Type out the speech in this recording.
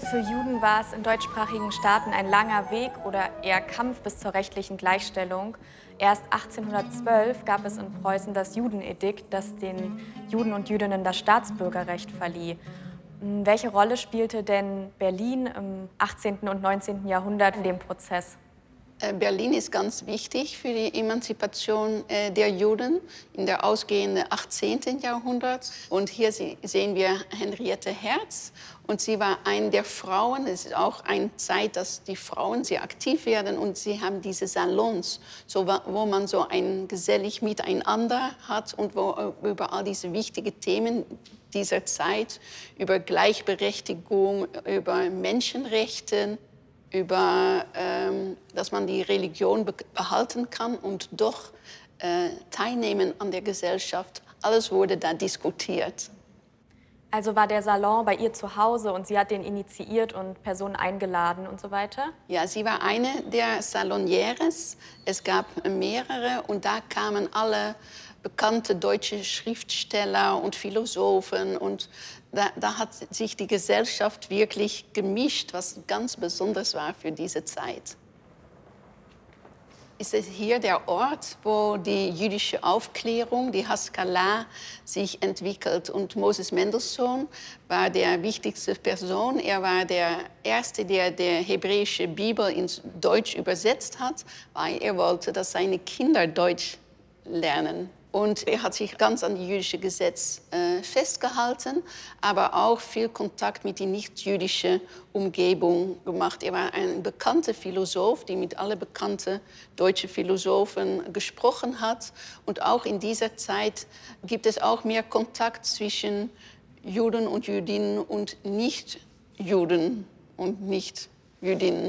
Für Juden war es in deutschsprachigen Staaten ein langer Weg oder eher Kampf bis zur rechtlichen Gleichstellung. Erst 1812 gab es in Preußen das Judenedikt, das den Juden und Jüdinnen das Staatsbürgerrecht verlieh. Welche Rolle spielte denn Berlin im 18. und 19. Jahrhundert in dem Prozess? Berlin ist ganz wichtig für die Emanzipation der Juden in der ausgehenden 18. Jahrhundert. Und hier sehen wir Henriette Herz. Und sie war eine der Frauen. Es ist auch eine Zeit, dass die Frauen sehr aktiv werden. Und sie haben diese Salons, so, wo man so ein gesellig Miteinander hat und wo über all diese wichtigen Themen dieser Zeit, über Gleichberechtigung, über Menschenrechte, über, dass man die Religion behalten kann und doch teilnehmen an der Gesellschaft. Alles wurde da diskutiert. Also war der Salon bei ihr zu Hause und sie hat den initiiert und Personen eingeladen und so weiter? Ja, sie war eine der Salonières. Es gab mehrere und da kamen alle bekannte deutsche Schriftsteller und Philosophen. Und da hat sich die Gesellschaft wirklich gemischt, was ganz besonders war für diese Zeit. Ist es hier der Ort, wo die jüdische Aufklärung, die Haskalah, sich entwickelt. Und Moses Mendelssohn war der wichtigste Person. Er war der Erste, der die hebräische Bibel ins Deutsch übersetzt hat, weil er wollte, dass seine Kinder Deutsch lernen. Und er hat sich ganz an die jüdische Gesetz festgehalten, aber auch viel Kontakt mit der nicht-jüdischen Umgebung gemacht. Er war ein bekannter Philosoph, der mit allen bekannten deutschen Philosophen gesprochen hat. Und auch in dieser Zeit gibt es auch mehr Kontakt zwischen Juden und Jüdinnen und Nicht-Juden und Nicht-Jüdinnen.